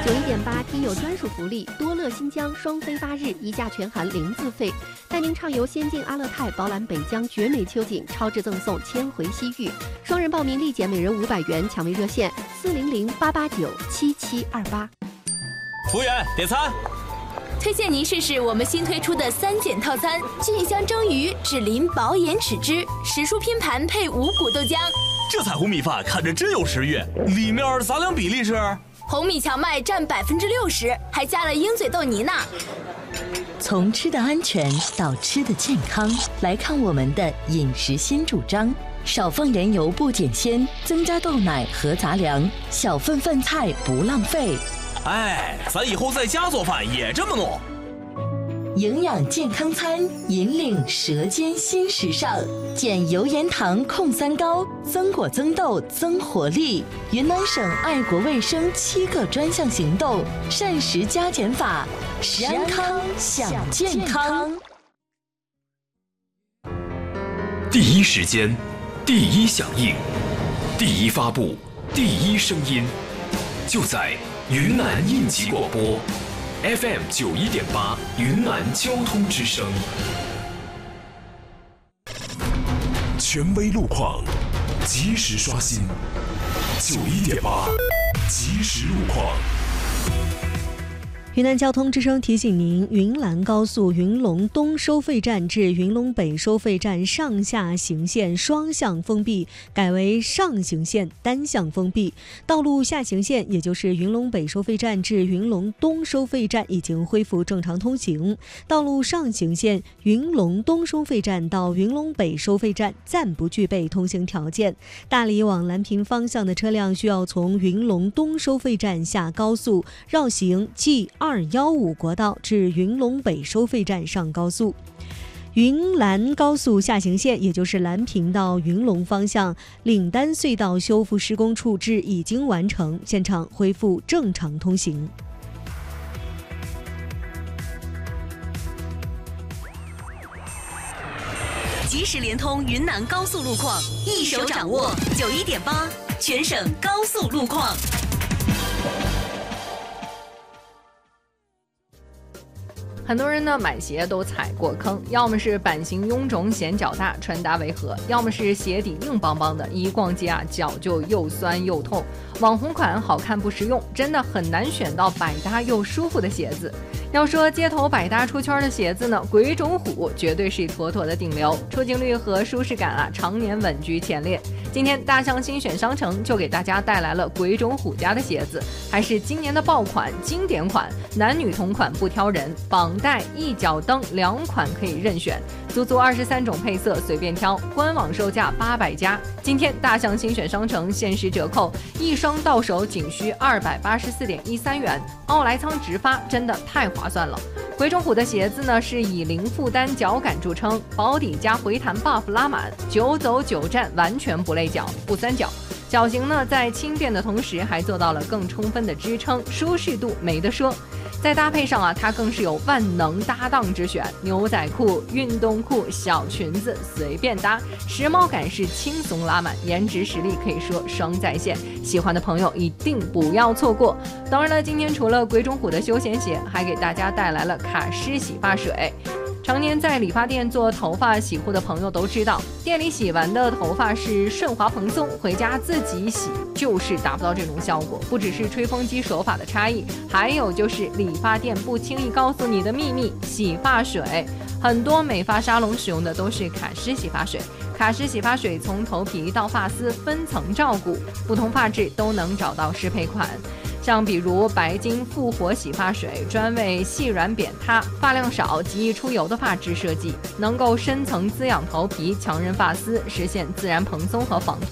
91.8听友专属福利，多乐新疆双飞8日1价全含0自费，带您畅游仙境阿勒泰，饱览北疆绝美秋景，超值赠送千回西域。双人报名立减每人500元，抢位热线400-889-7728。 服务员，点餐。 推荐您试试我们新推出的3减套餐：菌香蒸鱼、脂淋薄盐豉汁、时蔬拼盘配五谷豆浆。 这彩虹米饭看着真有食欲，里面杂粮比例是？ 红米荞麦占60%，还加了鹰嘴豆泥呢。 从吃的安全到吃的健康，来看我们的饮食新主张：少放盐油不减鲜，增加豆奶和杂粮，小份饭菜不浪费。 哎，咱以后在家做饭也这么弄。 营养健康餐，引领舌尖新时尚，减油盐糖控3高，增果增豆增活力。云南省爱国卫生7个专项行动，膳食加减法，食安康享健康。 第一时间，第一响应，第一发布，第一声音，就在云南应急广播。FM 91.8云南交通之声，权威路况，及时刷新。91.8即时路况。 云南交通之声提醒您，云兰高速云龙东收费站至云龙北收费站上下行线双向封闭，改为上行线单向封闭。道路下行线，也就是云龙北收费站至云龙东收费站已经恢复正常通行。道路上行线云龙东收费站到云龙北收费站暂不具备通行条件。大理往蓝坪方向的车辆需要从云龙东收费站下高速，绕行G215国道至云龙北收费站上高速。云兰高速下行线，也就是蓝坪到云龙方向岭丹隧道修复施工处置已经完成，现场恢复正常通行。 即时联通云南高速路况，一手掌握91.8全省高速路况。 很多人呢买鞋都踩过坑，要么是版型臃肿显脚大，穿搭违和；要么是鞋底硬邦邦的，一逛街啊脚就又酸又痛。网红款好看不实用，真的很难选到百搭又舒服的鞋子。要说街头百搭出圈的鞋子呢，鬼冢虎绝对是妥妥的顶流，出镜率和舒适感啊常年稳居前列。今天大象新选商城就给大家带来了鬼冢虎家的鞋子，还是今年的爆款经典款，男女同款不挑人，绑带一脚蹬2款可以任选，足23种配色随便挑，官网售价800加。今天大象新选商城限时折扣，一双到手仅需284.13元，奥莱仓直发，真的太划算了。鬼冢虎的鞋子呢是以零负担脚感著称，保底加回弹 buff 拉满，久走久站，完全不累脚不酸脚。脚型呢在轻便的同时还做到了更充分的支撑，舒适度没得说。在搭配上啊，它更是有万能搭档之选，牛仔裤、运动裤、小裙子随便搭，时髦感是轻松拉满，颜值实力可以说双在线，喜欢的朋友一定不要错过。当然了，今天除了鬼冢虎的休闲鞋，还给大家带来了卡诗洗发水。常年在理发店做头发洗护的朋友都知道，店里洗完的头发是顺滑蓬松，回家自己洗就是达不到这种效果。不只是吹风机手法的差异，还有就是理发店不轻易告诉你的秘密——洗发水。很多美发沙龙使用的都是卡诗洗发水。卡诗洗发水从头皮到发丝分层照顾，不同发质都能找到适配款。像比如白金复活洗发水，专为细软扁塌、发量少、极易出油的发质设计，能够深层滋养头皮，强韧发丝，实现自然蓬松和防